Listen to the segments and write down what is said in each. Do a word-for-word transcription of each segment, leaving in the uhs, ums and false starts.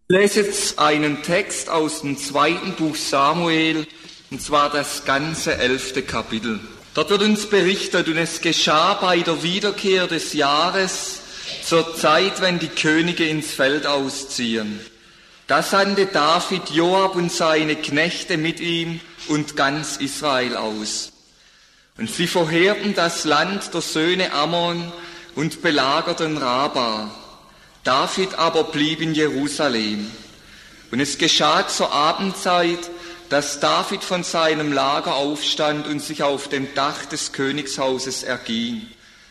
Ich lese jetzt einen Text aus dem zweiten Buch Samuel, und zwar das ganze elfte Kapitel. Dort wird uns berichtet, und es geschah bei der Wiederkehr des Jahres, zur Zeit, wenn die Könige ins Feld ausziehen. Da sandte David Joab und seine Knechte mit ihm und ganz Israel aus. Und sie verheerten das Land der Söhne Ammon und belagerten Raba. David aber blieb in Jerusalem. Und es geschah zur Abendzeit, dass David von seinem Lager aufstand und sich auf dem Dach des Königshauses erging.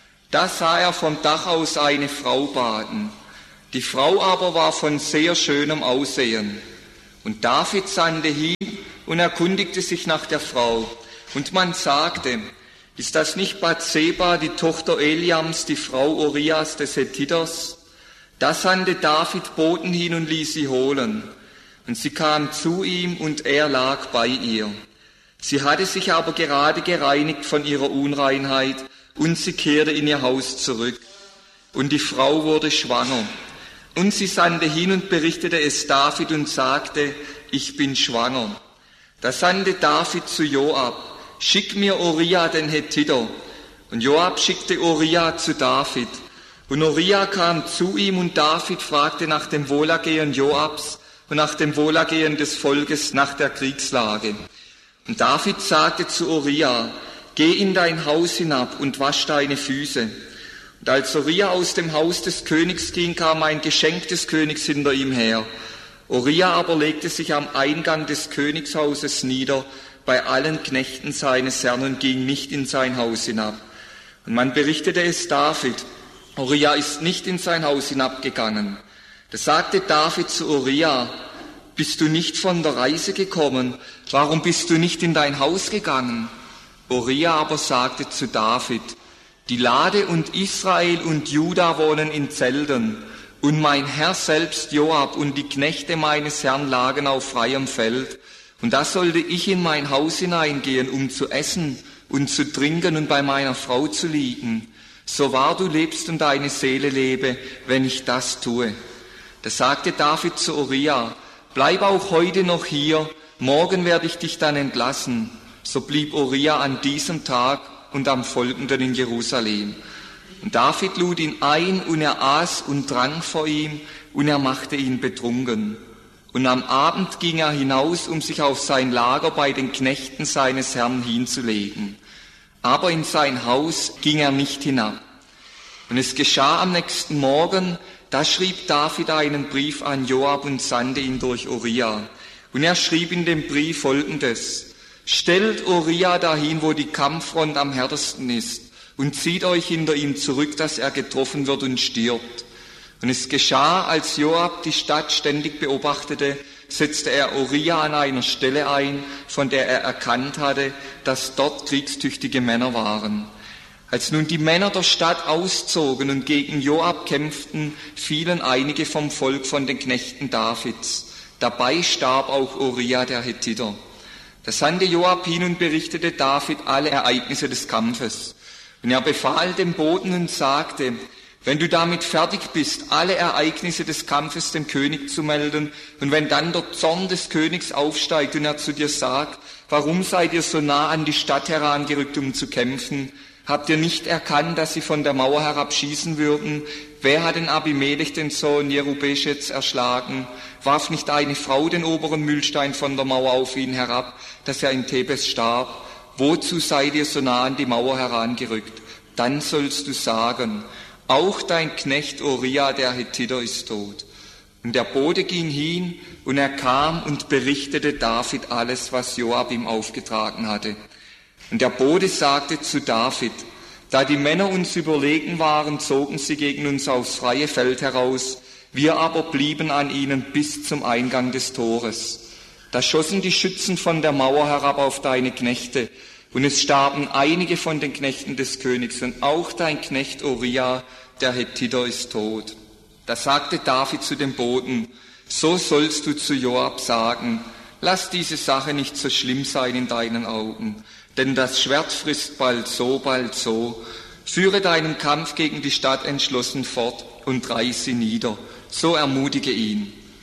Da sah er vom Dach aus eine Frau baden. Die Frau aber war von sehr schönem Aussehen. Und David sandte hin und erkundigte sich nach der Frau. Und man sagte, ist das nicht Bathseba, die Tochter Eliams, die Frau Urias des Hethiters? Da sandte David Boten hin und ließ sie holen. Und sie kam zu ihm, und er lag bei ihr. Sie hatte sich aber gerade gereinigt von ihrer Unreinheit, und sie kehrte in ihr Haus zurück. Und die Frau wurde schwanger. Und sie sandte hin und berichtete es David und sagte, ich bin schwanger. Da sandte David zu Joab, schick mir Uria den Hethiter. Und Joab schickte Uria zu David. Und Uria kam zu ihm, und David fragte nach dem Wohlergehen Joabs und nach dem Wohlergehen des Volkes nach der Kriegslage. Und David sagte zu Uria, geh in dein Haus hinab und wasch deine Füße. Und als Uria aus dem Haus des Königs ging, kam ein Geschenk des Königs hinter ihm her. Uria aber legte sich am Eingang des Königshauses nieder, bei allen Knechten seines Herrn, und ging nicht in sein Haus hinab. Und man berichtete es David, Uria ist nicht in sein Haus hinabgegangen. Da sagte David zu Uria, bist du nicht von der Reise gekommen? Warum bist du nicht in dein Haus gegangen? Uria aber sagte zu David, die Lade und Israel und Juda wohnen in Zelten, und mein Herr selbst Joab und die Knechte meines Herrn lagen auf freiem Feld. Und da sollte ich in mein Haus hineingehen, um zu essen und zu trinken und bei meiner Frau zu liegen. So wahr du lebst und deine Seele lebe, wenn ich das tue. Da sagte David zu Uria, bleib auch heute noch hier, morgen werde ich dich dann entlassen. So blieb Uria an diesem Tag und am folgenden in Jerusalem. Und David lud ihn ein, und er aß und trank vor ihm, und er machte ihn betrunken. Und am Abend ging er hinaus, um sich auf sein Lager bei den Knechten seines Herrn hinzulegen. Aber in sein Haus ging er nicht hinab. Und es geschah am nächsten Morgen, da schrieb David einen Brief an Joab und sandte ihn durch Uria. Und er schrieb in dem Brief Folgendes: Stellt Uria dahin, wo die Kampffront am härtesten ist, und zieht euch hinter ihm zurück, dass er getroffen wird und stirbt. Und es geschah, als Joab die Stadt ständig beobachtete, setzte er Uria an einer Stelle ein, von der er erkannt hatte, dass dort kriegstüchtige Männer waren. Als nun die Männer der Stadt auszogen und gegen Joab kämpften, fielen einige vom Volk von den Knechten Davids. Dabei starb auch Uria der Hethiter. Da sandte Joab hin und berichtete David alle Ereignisse des Kampfes. Und er befahl dem Boten und sagte, wenn du damit fertig bist, alle Ereignisse des Kampfes dem König zu melden, und wenn dann der Zorn des Königs aufsteigt und er zu dir sagt, warum seid ihr so nah an die Stadt herangerückt, um zu kämpfen? Habt ihr nicht erkannt, dass sie von der Mauer herabschießen würden? Wer hat den Abimelech, den Sohn Jerubeschets, erschlagen? Warf nicht eine Frau den oberen Mühlstein von der Mauer auf ihn herab, dass er in Thebes starb? Wozu seid ihr so nah an die Mauer herangerückt? Dann sollst du sagen, auch dein Knecht Uria der Hethiter ist tot. Und der Bote ging hin, und er kam und berichtete David alles, was Joab ihm aufgetragen hatte. Und der Bote sagte zu David, da die Männer uns überlegen waren, zogen sie gegen uns aufs freie Feld heraus, wir aber blieben an ihnen bis zum Eingang des Tores. Da schossen die Schützen von der Mauer herab auf deine Knechte, und es starben einige von den Knechten des Königs, und auch dein Knecht Uria, der Hethiter, ist tot. Da sagte David zu dem Boten, so sollst du zu Joab sagen, lass diese Sache nicht so schlimm sein in deinen Augen, denn das Schwert frisst bald so, bald so. Führe deinen Kampf gegen die Stadt entschlossen fort und reiß sie nieder. So ermutige ihn.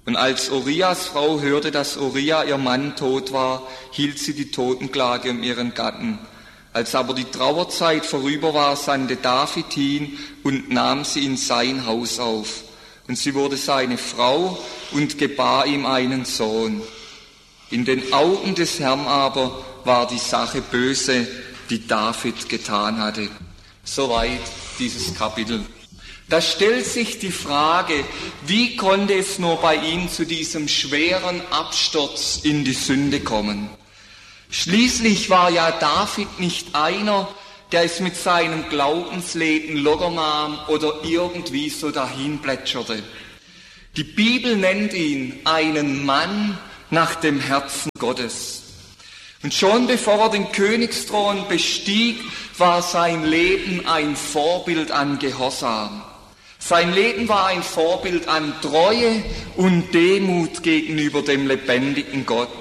Und als Urias Frau hörte, dass Uria, ihr Mann, tot war, hielt sie die Totenklage um ihren Gatten. Als aber die Trauerzeit vorüber war, sandte David hin und nahm sie in sein Haus auf. Und sie wurde seine Frau und gebar ihm einen Sohn. In den Augen des Herrn aber war die Sache böse, die David getan hatte. Soweit dieses Kapitel. Da stellt sich die Frage, wie konnte es nur bei ihm zu diesem schweren Absturz in die Sünde kommen? Schließlich war ja David nicht einer, der es mit seinem Glaubensleben locker nahm oder irgendwie so dahin plätscherte. Die Bibel nennt ihn einen Mann nach dem Herzen Gottes. Und schon bevor er den Königsthron bestieg, war sein Leben ein Vorbild an Gehorsam. Sein Leben war ein Vorbild an Treue und Demut gegenüber dem lebendigen Gott.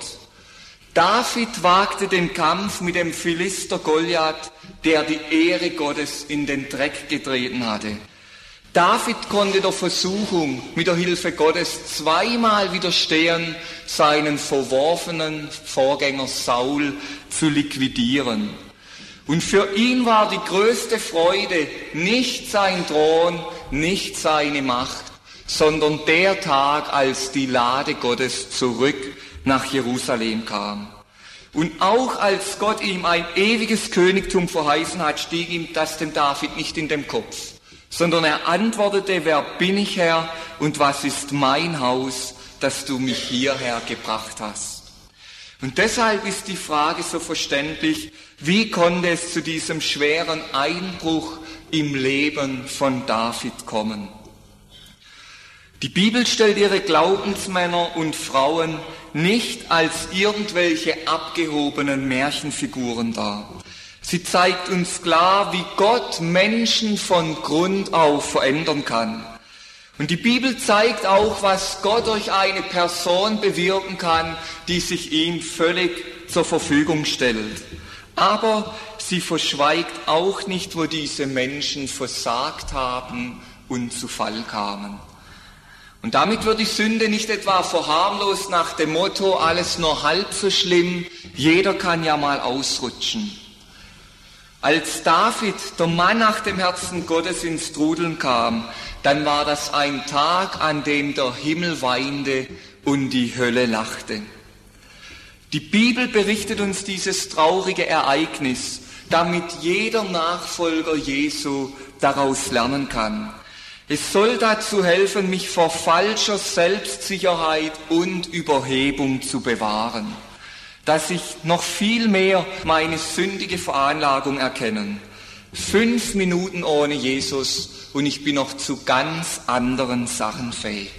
David wagte den Kampf mit dem Philister Goliath, der die Ehre Gottes in den Dreck getreten hatte. David konnte der Versuchung mit der Hilfe Gottes zweimal widerstehen, seinen verworfenen Vorgänger Saul zu liquidieren. Und für ihn war die größte Freude nicht sein Thron, nicht seine Macht, sondern der Tag, als die Lade Gottes zurück nach Jerusalem kam. Und auch als Gott ihm ein ewiges Königtum verheißen hat, stieg ihm das dem David nicht in den Kopf, sondern er antwortete, wer bin ich, Herr, und was ist mein Haus, dass du mich hierher gebracht hast? Und deshalb ist die Frage so verständlich, wie konnte es zu diesem schweren Einbruch im Leben von David kommen? Die Bibel stellt ihre Glaubensmänner und Frauen nicht als irgendwelche abgehobenen Märchenfiguren dar. Sie zeigt uns klar, wie Gott Menschen von Grund auf verändern kann. Und die Bibel zeigt auch, was Gott durch eine Person bewirken kann, die sich ihm völlig zur Verfügung stellt. Aber sie verschweigt auch nicht, wo diese Menschen versagt haben und zu Fall kamen. Und damit wird die Sünde nicht etwa verharmlost nach dem Motto, alles nur halb so schlimm, jeder kann ja mal ausrutschen. Als David, der Mann nach dem Herzen Gottes, ins Trudeln kam, dann war das ein Tag, an dem der Himmel weinte und die Hölle lachte. Die Bibel berichtet uns dieses traurige Ereignis, damit jeder Nachfolger Jesu daraus lernen kann. Es soll dazu helfen, mich vor falscher Selbstsicherheit und Überhebung zu bewahren, dass ich noch viel mehr meine sündige Veranlagung erkennen. Fünf Minuten ohne Jesus und ich bin noch zu ganz anderen Sachen fähig.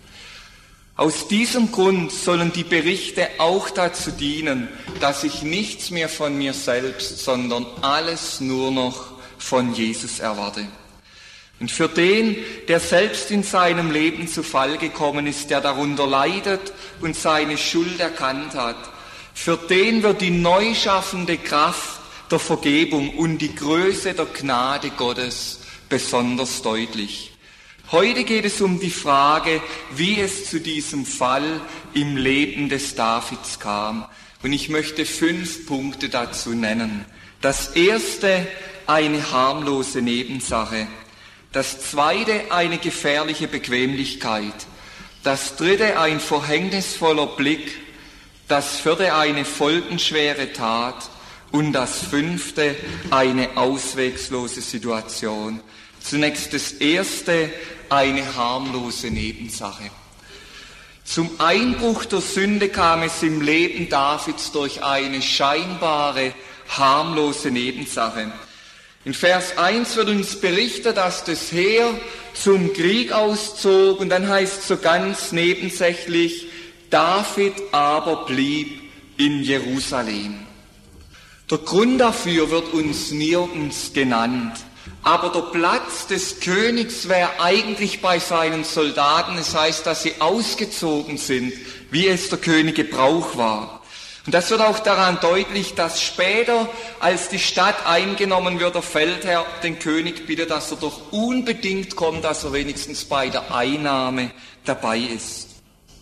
Aus diesem Grund sollen die Berichte auch dazu dienen, dass ich nichts mehr von mir selbst, sondern alles nur noch von Jesus erwarte. Und für den, der selbst in seinem Leben zu Fall gekommen ist, der darunter leidet und seine Schuld erkannt hat, für den wird die neu schaffende Kraft der Vergebung und die Größe der Gnade Gottes besonders deutlich. Heute geht es um die Frage, wie es zu diesem Fall im Leben des Davids kam. Und ich möchte fünf Punkte dazu nennen. Das erste, eine harmlose Nebensache. Das zweite, eine gefährliche Bequemlichkeit. Das dritte, ein verhängnisvoller Blick. Das vierte, eine folgenschwere Tat. Und das fünfte, eine auswegslose Situation. Zunächst das erste, eine harmlose Nebensache. Zum Einbruch der Sünde kam es im Leben Davids durch eine scheinbare, harmlose Nebensache. In Vers eins wird uns berichtet, dass das Heer zum Krieg auszog und dann heißt es so ganz nebensächlich, David aber blieb in Jerusalem. Der Grund dafür wird uns nirgends genannt, aber der Platz des Königs wäre eigentlich bei seinen Soldaten, das heißt, dass sie ausgezogen sind, wie es der König Gebrauch war. Und das wird auch daran deutlich, dass später, als die Stadt eingenommen wird, der Feldherr den König bittet, dass er doch unbedingt kommt, dass er wenigstens bei der Einnahme dabei ist.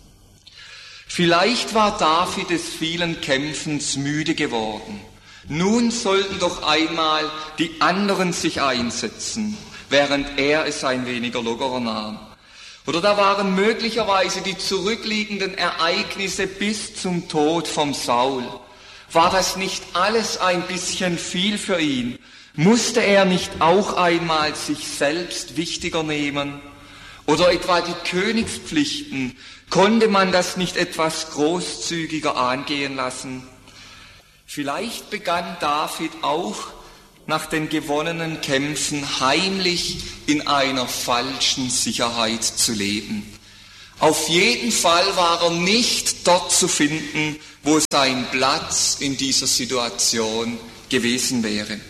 Vielleicht war David des vielen Kämpfens müde geworden. Nun sollten doch einmal die anderen sich einsetzen, während er es ein weniger lockerer nahm. Oder da waren möglicherweise die zurückliegenden Ereignisse bis zum Tod vom Saul. War das nicht alles ein bisschen viel für ihn? Musste er nicht auch einmal sich selbst wichtiger nehmen? Oder etwa die Königspflichten, konnte man das nicht etwas großzügiger angehen lassen? Vielleicht begann David auch nach den gewonnenen Kämpfen heimlich in einer falschen Sicherheit zu leben. Auf jeden Fall war er nicht dort zu finden, wo sein Platz in dieser Situation gewesen wäre.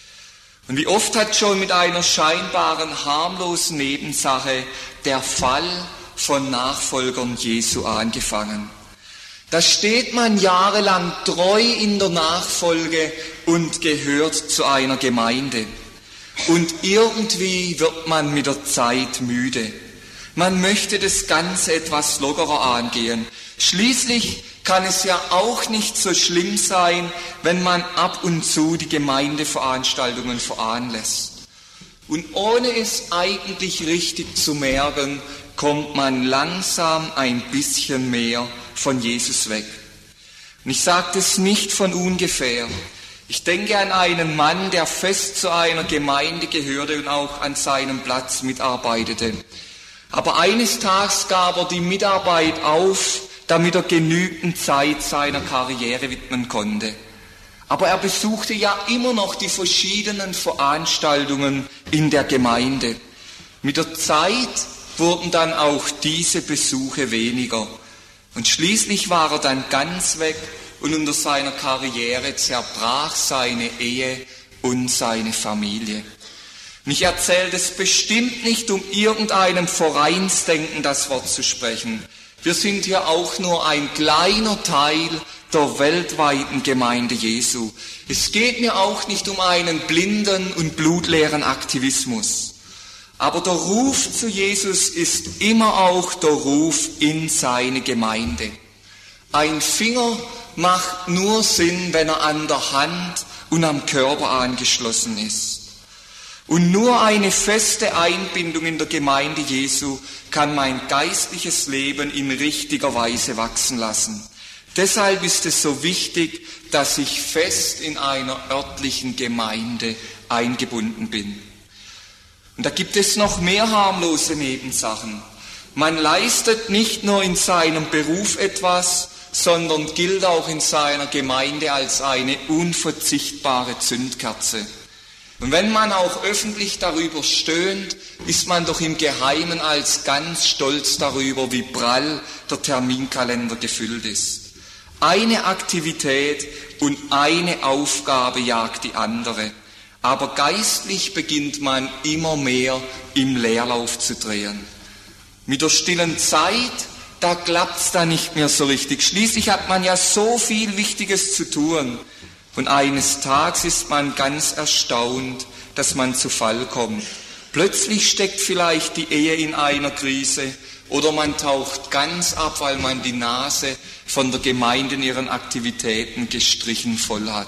Und wie oft hat schon mit einer scheinbaren harmlosen Nebensache der Fall von Nachfolgern Jesu angefangen. Da steht man jahrelang treu in der Nachfolge und gehört zu einer Gemeinde. Und irgendwie wird man mit der Zeit müde. Man möchte das Ganze etwas lockerer angehen. Schließlich kann es ja auch nicht so schlimm sein, wenn man ab und zu die Gemeindeveranstaltungen veranlässt. Und ohne es eigentlich richtig zu merken, kommt man langsam ein bisschen mehr von Jesus weg. Und ich sage das nicht von ungefähr. Ich denke an einen Mann, der fest zu einer Gemeinde gehörte und auch an seinem Platz mitarbeitete. Aber eines Tages gab er die Mitarbeit auf, damit er genügend Zeit seiner Karriere widmen konnte. Aber er besuchte ja immer noch die verschiedenen Veranstaltungen in der Gemeinde. Mit der Zeit wurden dann auch diese Besuche weniger. Und schließlich war er dann ganz weg und unter seiner Karriere zerbrach seine Ehe und seine Familie. Und ich erzähle das bestimmt nicht, um irgendeinem Vereinsdenken das Wort zu sprechen. Wir sind hier auch nur ein kleiner Teil der weltweiten Gemeinde Jesu. Es geht mir auch nicht um einen blinden und blutleeren Aktivismus. Aber der Ruf zu Jesus ist immer auch der Ruf in seine Gemeinde. Ein Finger macht nur Sinn, wenn er an der Hand und am Körper angeschlossen ist. Und nur eine feste Einbindung in der Gemeinde Jesu kann mein geistliches Leben in richtiger Weise wachsen lassen. Deshalb ist es so wichtig, dass ich fest in einer örtlichen Gemeinde eingebunden bin. Und da gibt es noch mehr harmlose Nebensachen. Man leistet nicht nur in seinem Beruf etwas, sondern gilt auch in seiner Gemeinde als eine unverzichtbare Zündkerze. Und wenn man auch öffentlich darüber stöhnt, ist man doch im Geheimen als ganz stolz darüber, wie prall der Terminkalender gefüllt ist. Eine Aktivität und eine Aufgabe jagt die andere. Aber geistlich beginnt man immer mehr im Leerlauf zu drehen. Mit der stillen Zeit, da klappt's dann nicht mehr so richtig. Schließlich hat man ja so viel Wichtiges zu tun. Und eines Tages ist man ganz erstaunt, dass man zu Fall kommt. Plötzlich steckt vielleicht die Ehe in einer Krise oder man taucht ganz ab, weil man die Nase von der Gemeinde in ihren Aktivitäten gestrichen voll hat.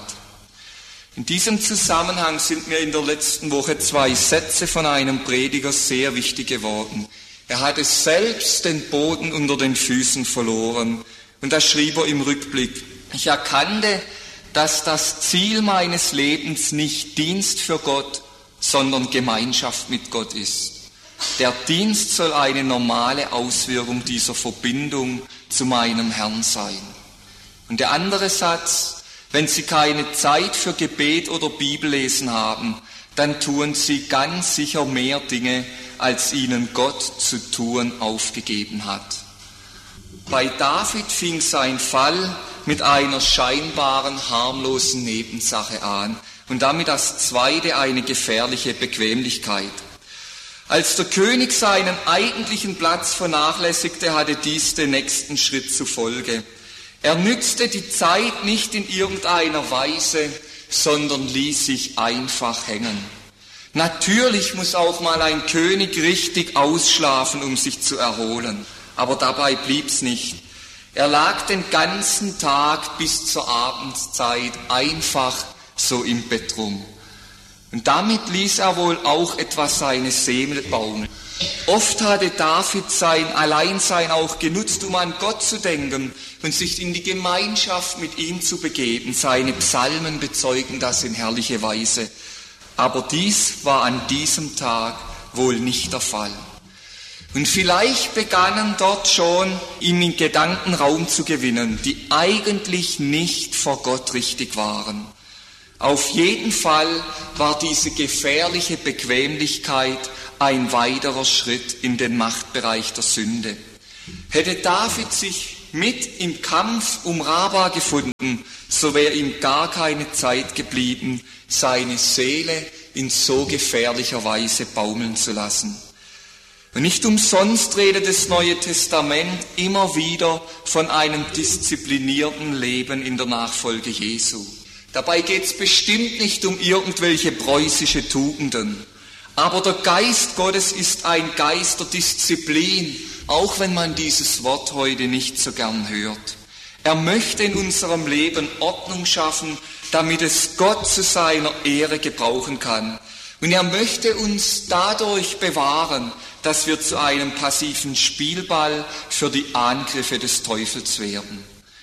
In diesem Zusammenhang sind mir in der letzten Woche zwei Sätze von einem Prediger sehr wichtig geworden. Er hatte selbst den Boden unter den Füßen verloren und da schrieb er im Rückblick: Ich erkannte, dass das Ziel meines Lebens nicht Dienst für Gott, sondern Gemeinschaft mit Gott ist. Der Dienst soll eine normale Auswirkung dieser Verbindung zu meinem Herrn sein. Und der andere Satz: Wenn Sie keine Zeit für Gebet oder Bibellesen haben, dann tun Sie ganz sicher mehr Dinge, als Ihnen Gott zu tun aufgegeben hat. Bei David fing sein Fall mit einer scheinbaren, harmlosen Nebensache an und damit als zweite eine gefährliche Bequemlichkeit. Als der König seinen eigentlichen Platz vernachlässigte, hatte dies den nächsten Schritt zur Folge. Er nützte die Zeit nicht in irgendeiner Weise, sondern ließ sich einfach hängen. Natürlich muss auch mal ein König richtig ausschlafen, um sich zu erholen, aber dabei blieb's nicht. Er lag den ganzen Tag bis zur Abendzeit einfach so im Bett rum. Und damit ließ er wohl auch etwas seine Seele baumeln. Oft hatte David sein Alleinsein auch genutzt, um an Gott zu denken und sich in die Gemeinschaft mit ihm zu begeben. Seine Psalmen bezeugen das in herrlicher Weise. Aber dies war an diesem Tag wohl nicht der Fall. Und vielleicht begannen dort schon, ihm in Gedanken Raum zu gewinnen, die eigentlich nicht vor Gott richtig waren. Auf jeden Fall war diese gefährliche Bequemlichkeit ein weiterer Schritt in den Machtbereich der Sünde. Hätte David sich mit im Kampf um Raba gefunden, so wäre ihm gar keine Zeit geblieben, seine Seele in so gefährlicher Weise baumeln zu lassen. Und nicht umsonst redet das Neue Testament immer wieder von einem disziplinierten Leben in der Nachfolge Jesu. Dabei geht es bestimmt nicht um irgendwelche preußische Tugenden. Aber der Geist Gottes ist ein Geist der Disziplin, auch wenn man dieses Wort heute nicht so gern hört. Er möchte in unserem Leben Ordnung schaffen, damit es Gott zu seiner Ehre gebrauchen kann. Und er möchte uns dadurch bewahren, dass wir zu einem passiven Spielball für die Angriffe des Teufels werden.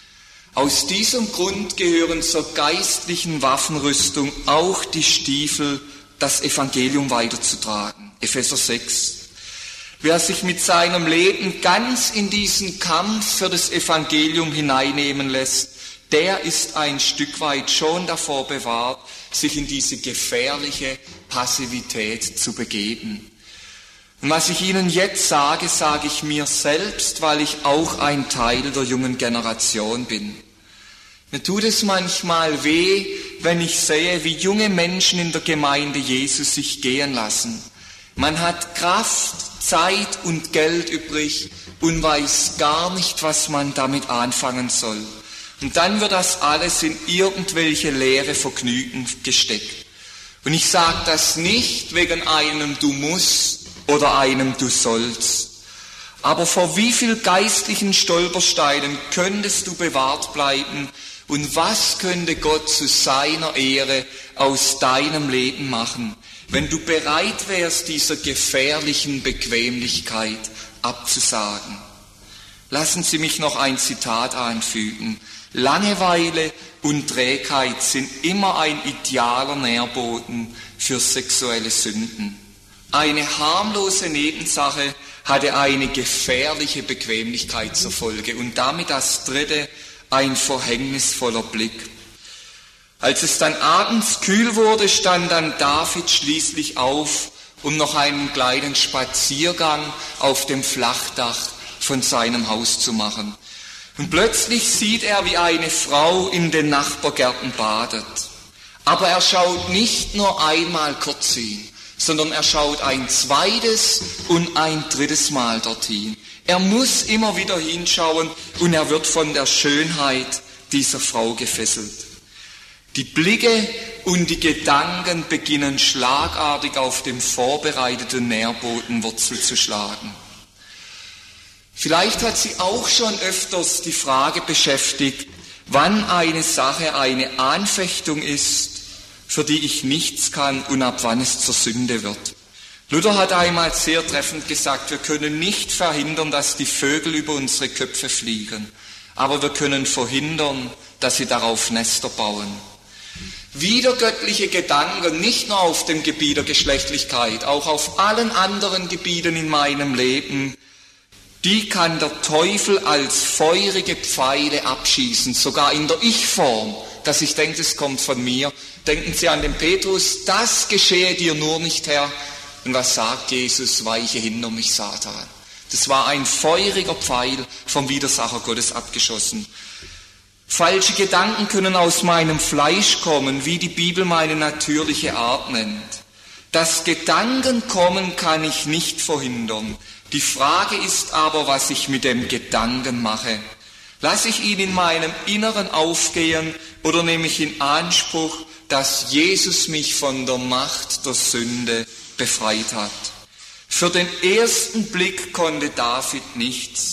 Aus diesem Grund gehören zur geistlichen Waffenrüstung auch die Stiefel, das Evangelium weiterzutragen. Epheser sechs. Wer sich mit seinem Leben ganz in diesen Kampf für das Evangelium hineinnehmen lässt, der ist ein Stück weit schon davor bewahrt, sich in diese gefährliche Passivität zu begeben. Und was ich Ihnen jetzt sage, sage ich mir selbst, weil ich auch ein Teil der jungen Generation bin. Mir tut es manchmal weh, wenn ich sehe, wie junge Menschen in der Gemeinde Jesus sich gehen lassen. Man hat Kraft, Zeit und Geld übrig und weiß gar nicht, was man damit anfangen soll. Und dann wird das alles in irgendwelche leere Vergnügen gesteckt. Und ich sage das nicht wegen einem Du musst oder einem Du sollst. Aber vor wie viel geistlichen Stolpersteinen könntest du bewahrt bleiben und was könnte Gott zu seiner Ehre aus deinem Leben machen, wenn du bereit wärst, dieser gefährlichen Bequemlichkeit abzusagen? Lassen Sie mich noch ein Zitat anfügen. Langeweile und Trägheit sind immer ein idealer Nährboden für sexuelle Sünden. Eine harmlose Nebensache hatte eine gefährliche Bequemlichkeit zur Folge und damit das dritte, ein verhängnisvoller Blick. Als es dann abends kühl wurde, stand dann David schließlich auf, um noch einen kleinen Spaziergang auf dem Flachdach von seinem Haus zu machen. Und plötzlich sieht er, wie eine Frau in den Nachbargärten badet. Aber er schaut nicht nur einmal kurz hin, sondern er schaut ein zweites und ein drittes Mal dorthin. Er muss immer wieder hinschauen und er wird von der Schönheit dieser Frau gefesselt. Die Blicke und die Gedanken beginnen schlagartig auf dem vorbereiteten Nährboden Wurzel zu schlagen. Vielleicht hat Sie auch schon öfters die Frage beschäftigt, wann eine Sache eine Anfechtung ist, für die ich nichts kann und ab wann es zur Sünde wird. Luther hat einmal sehr treffend gesagt, wir können nicht verhindern, dass die Vögel über unsere Köpfe fliegen, aber wir können verhindern, dass sie darauf Nester bauen. Widergöttliche Gedanken, nicht nur auf dem Gebiet der Geschlechtlichkeit, auch auf allen anderen Gebieten in meinem Leben, die kann der Teufel als feurige Pfeile abschießen, sogar in der Ich-Form, dass ich denke, es kommt von mir. Denken Sie an den Petrus, das geschehe dir nur nicht, Herr. Und was sagt Jesus? Weiche hinter mich, Satan. Das war ein feuriger Pfeil vom Widersacher Gottes abgeschossen. Falsche Gedanken können aus meinem Fleisch kommen, wie die Bibel meine natürliche Art nennt. Das Gedankenkommen kann ich nicht verhindern. Die Frage ist aber, was ich mit dem Gedanken mache. Lasse ich ihn in meinem Inneren aufgehen oder nehme ich in Anspruch, dass Jesus mich von der Macht der Sünde befreit hat? Für den ersten Blick konnte David nichts,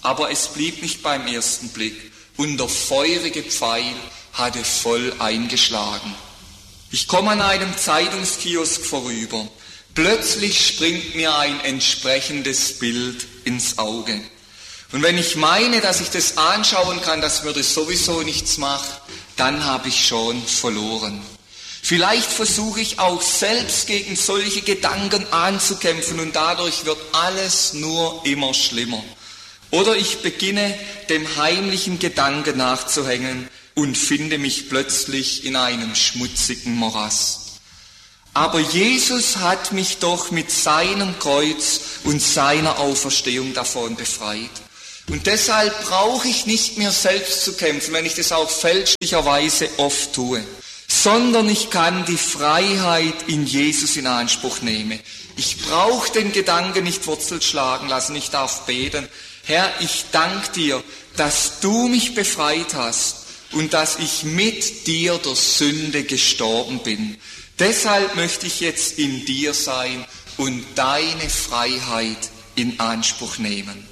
Aber es blieb nicht beim ersten Blick, und der feurige Pfeil hatte voll eingeschlagen. Ich komme an einem Zeitungskiosk vorüber. Plötzlich springt mir ein entsprechendes Bild ins Auge. Und wenn ich meine, dass ich das anschauen kann, dass mir das sowieso nichts macht, dann habe ich schon verloren. Vielleicht versuche ich auch selbst gegen solche Gedanken anzukämpfen und dadurch wird alles nur immer schlimmer. Oder ich beginne dem heimlichen Gedanken nachzuhängen und finde mich plötzlich in einem schmutzigen Morass. Aber Jesus hat mich doch mit seinem Kreuz und seiner Auferstehung davon befreit. Und deshalb brauche ich nicht mehr selbst zu kämpfen, wenn ich das auch fälschlicherweise oft tue, sondern ich kann die Freiheit in Jesus in Anspruch nehmen. Ich brauche den Gedanken nicht Wurzel schlagen lassen, ich darf beten. Herr, ich danke dir, dass du mich befreit hast und dass ich mit dir der Sünde gestorben bin. Deshalb möchte ich jetzt in dir sein und deine Freiheit in Anspruch nehmen.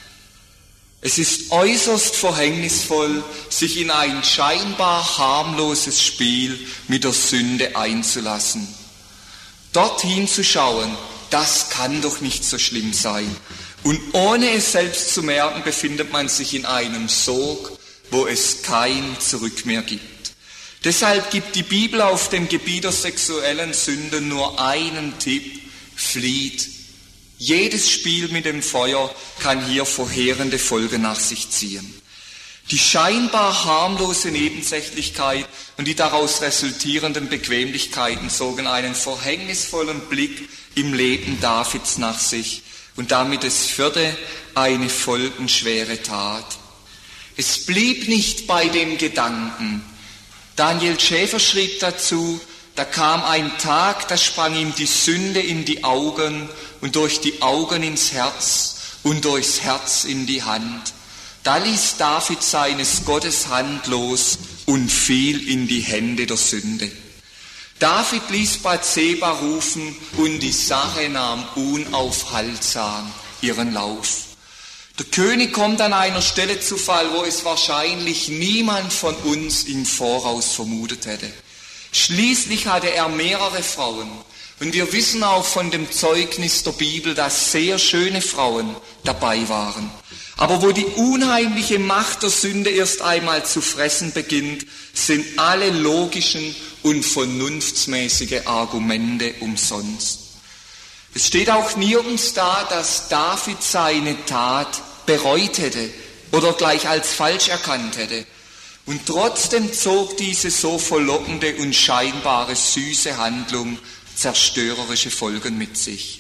Es ist äußerst verhängnisvoll, sich in ein scheinbar harmloses Spiel mit der Sünde einzulassen. Dorthin zu schauen, das kann doch nicht so schlimm sein. Und ohne es selbst zu merken, befindet man sich in einem Sog, wo es kein Zurück mehr gibt. Deshalb gibt die Bibel auf dem Gebiet der sexuellen Sünden nur einen Tipp: flieht. Jedes Spiel mit dem Feuer kann hier verheerende Folgen nach sich ziehen. Die scheinbar harmlose Nebensächlichkeit und die daraus resultierenden Bequemlichkeiten zogen einen verhängnisvollen Blick im Leben Davids nach sich und damit es führte eine folgenschwere Tat. Es blieb nicht bei dem Gedanken. Daniel Schäfer schrieb dazu: Da kam ein Tag, da sprang ihm die Sünde in die Augen und durch die Augen ins Herz und durchs Herz in die Hand. Da ließ David seines Gottes Hand los und fiel in die Hände der Sünde. David ließ Bathseba rufen und die Sache nahm unaufhaltsam ihren Lauf. Der König kommt an einer Stelle zu Fall, wo es wahrscheinlich niemand von uns im Voraus vermutet hätte. Schließlich hatte er mehrere Frauen. Und wir wissen auch von dem Zeugnis der Bibel, dass sehr schöne Frauen dabei waren. Aber wo die unheimliche Macht der Sünde erst einmal zu fressen beginnt, sind alle logischen und vernunftsmäßige Argumente umsonst. Es steht auch nirgends da, dass David seine Tat bereut hätte oder gleich als falsch erkannt hätte. Und trotzdem zog diese so verlockende und scheinbare süße Handlung zerstörerische Folgen mit sich.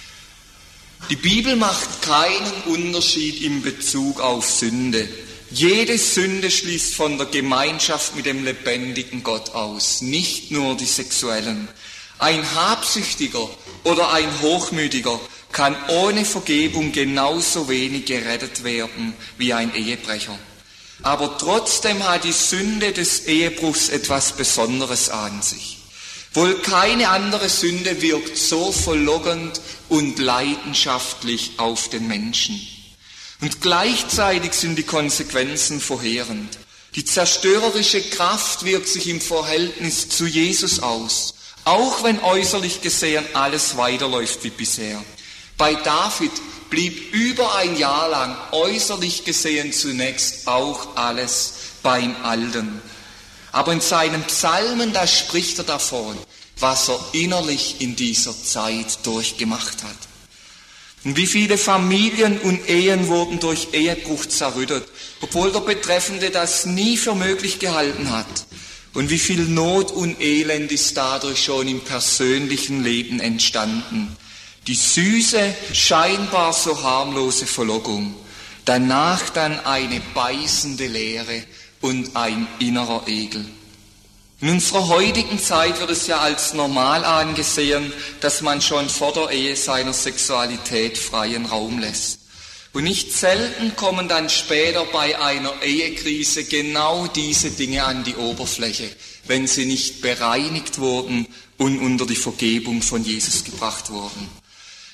Die Bibel macht keinen Unterschied in Bezug auf Sünde. Jede Sünde schließt von der Gemeinschaft mit dem lebendigen Gott aus, nicht nur die sexuellen. Ein Habsüchtiger oder ein Hochmütiger kann ohne Vergebung genauso wenig gerettet werden wie ein Ehebrecher. Aber trotzdem hat die Sünde des Ehebruchs etwas Besonderes an sich. Wohl keine andere Sünde wirkt so verlockend und leidenschaftlich auf den Menschen. Und gleichzeitig sind die Konsequenzen verheerend. Die zerstörerische Kraft wirkt sich im Verhältnis zu Jesus aus, auch wenn äußerlich gesehen alles weiterläuft wie bisher. Bei David blieb über ein Jahr lang äußerlich gesehen zunächst auch alles beim Alten. Aber in seinen Psalmen, da spricht er davon, was er innerlich in dieser Zeit durchgemacht hat. Und wie viele Familien und Ehen wurden durch Ehebruch zerrüttet, obwohl der Betreffende das nie für möglich gehalten hat. Und wie viel Not und Elend ist dadurch schon im persönlichen Leben entstanden. Die süße, scheinbar so harmlose Verlockung, danach dann eine beißende Leere und ein innerer Ekel. In unserer heutigen Zeit wird es ja als normal angesehen, dass man schon vor der Ehe seiner Sexualität freien Raum lässt. Und nicht selten kommen dann später bei einer Ehekrise genau diese Dinge an die Oberfläche, wenn sie nicht bereinigt wurden und unter die Vergebung von Jesus gebracht wurden.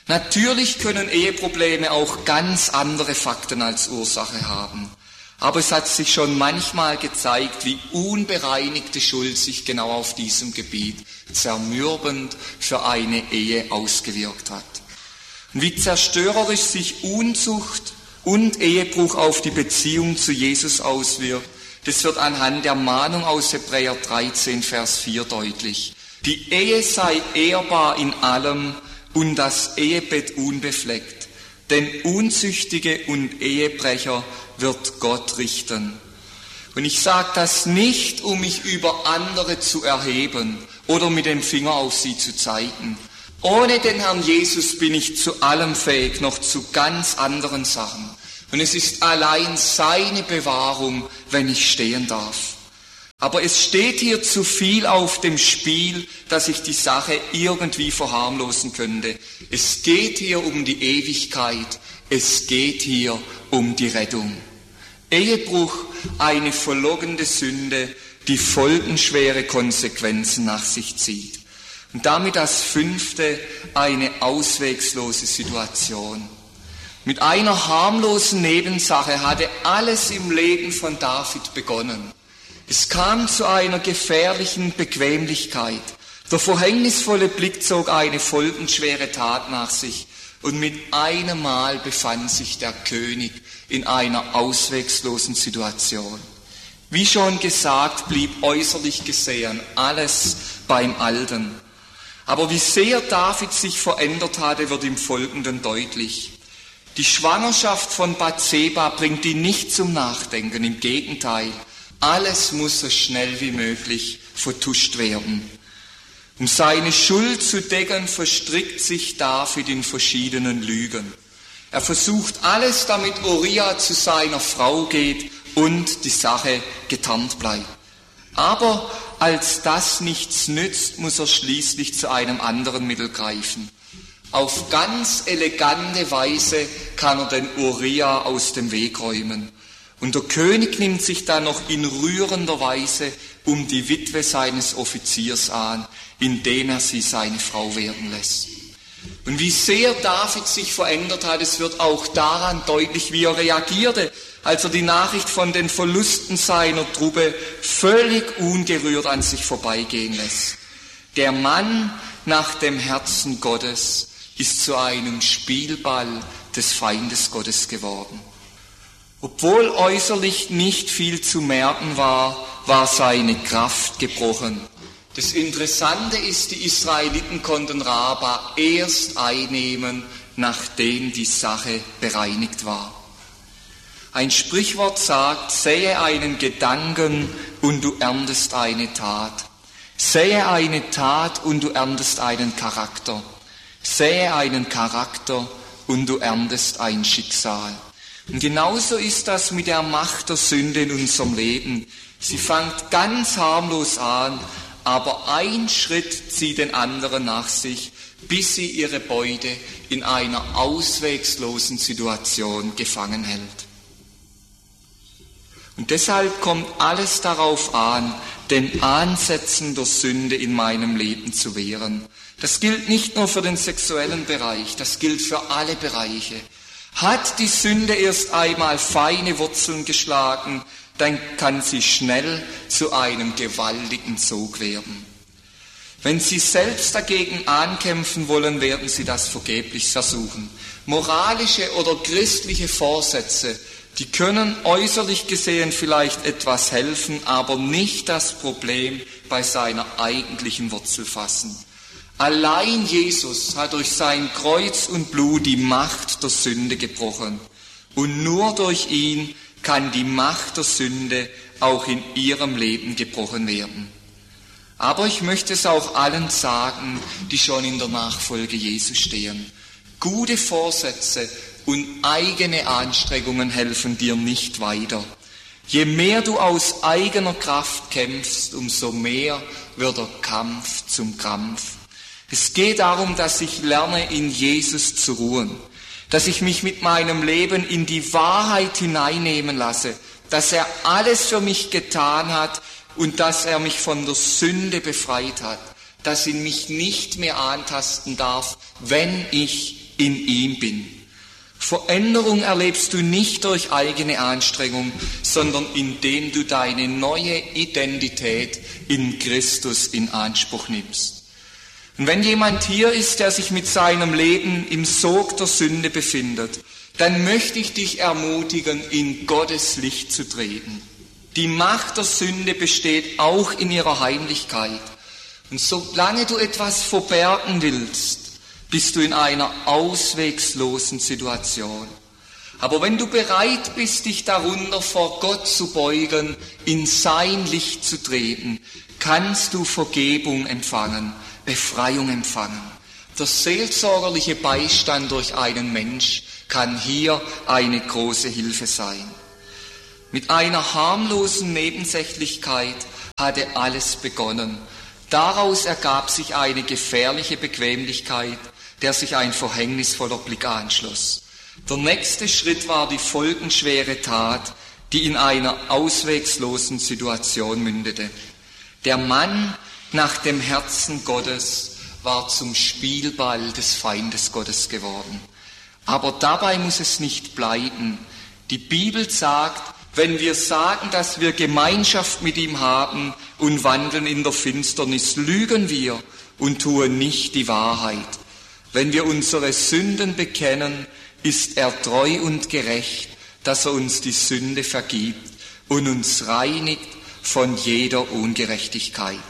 Natürlich können Eheprobleme auch ganz andere Fakten als Ursache haben. Aber es hat sich schon manchmal gezeigt, wie unbereinigte Schuld sich genau auf diesem Gebiet zermürbend für eine Ehe ausgewirkt hat. Und wie zerstörerisch sich Unzucht und Ehebruch auf die Beziehung zu Jesus auswirkt, das wird anhand der Mahnung aus Hebräer dreizehn, Vers vier deutlich. Die Ehe sei ehrbar in allem und das Ehebett unbefleckt, denn Unzüchtige und Ehebrecher wird Gott richten. Und ich sage das nicht, um mich über andere zu erheben oder mit dem Finger auf sie zu zeigen. Ohne den Herrn Jesus bin ich zu allem fähig, noch zu ganz anderen Sachen. Und es ist allein seine Bewahrung, wenn ich stehen darf. Aber es steht hier zu viel auf dem Spiel, dass ich die Sache irgendwie verharmlosen könnte. Es geht hier um die Ewigkeit. Es geht hier um die Rettung. Ehebruch, eine verlogene Sünde, die folgenschwere Konsequenzen nach sich zieht. Und damit das fünfte, eine auswegslose Situation. Mit einer harmlosen Nebensache hatte alles im Leben von David begonnen. Es kam zu einer gefährlichen Bequemlichkeit. Der verhängnisvolle Blick zog eine folgenschwere Tat nach sich. Und mit einem Mal befand sich der König in einer ausweglosen Situation. Wie schon gesagt, blieb äußerlich gesehen alles beim Alten. Aber wie sehr David sich verändert hatte, wird im Folgenden deutlich. Die Schwangerschaft von Bathseba bringt ihn nicht zum Nachdenken, im Gegenteil. Alles muss so schnell wie möglich vertuscht werden. Um seine Schuld zu decken, verstrickt sich David in verschiedenen Lügen. Er versucht alles, damit Uriah zu seiner Frau geht und die Sache getarnt bleibt. Aber als das nichts nützt, muss er schließlich zu einem anderen Mittel greifen. Auf ganz elegante Weise kann er den Uriah aus dem Weg räumen. Und der König nimmt sich dann noch in rührender Weise um die Witwe seines Offiziers an, indem er sie seine Frau werden lässt. Und wie sehr David sich verändert hat, es wird auch daran deutlich, wie er reagierte, als er die Nachricht von den Verlusten seiner Truppe völlig ungerührt an sich vorbeigehen lässt. Der Mann nach dem Herzen Gottes ist zu einem Spielball des Feindes Gottes geworden. Obwohl äußerlich nicht viel zu merken war, war seine Kraft gebrochen. Das Interessante ist, die Israeliten konnten Raba erst einnehmen, nachdem die Sache bereinigt war. Ein Sprichwort sagt, sähe einen Gedanken und du erntest eine Tat. Sähe eine Tat und du erntest einen Charakter. Sähe einen Charakter und du erntest ein Schicksal. Und genauso ist das mit der Macht der Sünde in unserem Leben. Sie fängt ganz harmlos an, aber ein Schritt zieht den anderen nach sich, bis sie ihre Beute in einer ausweglosen Situation gefangen hält. Und deshalb kommt alles darauf an, den Ansätzen der Sünde in meinem Leben zu wehren. Das gilt nicht nur für den sexuellen Bereich, das gilt für alle Bereiche. Hat die Sünde erst einmal feine Wurzeln geschlagen, dann kann sie schnell zu einem gewaltigen Sog werden. Wenn Sie selbst dagegen ankämpfen wollen, werden Sie das vergeblich versuchen. Moralische oder christliche Vorsätze, die können äußerlich gesehen vielleicht etwas helfen, aber nicht das Problem bei seiner eigentlichen Wurzel fassen. Allein Jesus hat durch sein Kreuz und Blut die Macht der Sünde gebrochen. Und nur durch ihn kann die Macht der Sünde auch in ihrem Leben gebrochen werden. Aber ich möchte es auch allen sagen, die schon in der Nachfolge Jesu stehen. Gute Vorsätze und eigene Anstrengungen helfen dir nicht weiter. Je mehr du aus eigener Kraft kämpfst, umso mehr wird der Kampf zum Krampf. Es geht darum, dass ich lerne, in Jesus zu ruhen, dass ich mich mit meinem Leben in die Wahrheit hineinnehmen lasse, dass er alles für mich getan hat und dass er mich von der Sünde befreit hat, dass ihn mich nicht mehr antasten darf, wenn ich in ihm bin. Veränderung erlebst du nicht durch eigene Anstrengung, sondern indem du deine neue Identität in Christus in Anspruch nimmst. Und wenn jemand hier ist, der sich mit seinem Leben im Sog der Sünde befindet, dann möchte ich dich ermutigen, in Gottes Licht zu treten. Die Macht der Sünde besteht auch in ihrer Heimlichkeit. Und solange du etwas verbergen willst, bist du in einer auswegslosen Situation. Aber wenn du bereit bist, dich darunter vor Gott zu beugen, in sein Licht zu treten, kannst du Vergebung empfangen, Befreiung empfangen. Der seelsorgerliche Beistand durch einen Mensch kann hier eine große Hilfe sein. Mit einer harmlosen Nebensächlichkeit hatte alles begonnen. Daraus ergab sich eine gefährliche Bequemlichkeit, der sich ein verhängnisvoller Blick anschloss. Der nächste Schritt war die folgenschwere Tat, die in einer ausweglosen Situation mündete. Der Mann nach dem Herzen Gottes war zum Spielball des Feindes Gottes geworden. Aber dabei muss es nicht bleiben. Die Bibel sagt, wenn wir sagen, dass wir Gemeinschaft mit ihm haben und wandeln in der Finsternis, lügen wir und tun nicht die Wahrheit. Wenn wir unsere Sünden bekennen, ist er treu und gerecht, dass er uns die Sünde vergibt und uns reinigt von jeder Ungerechtigkeit.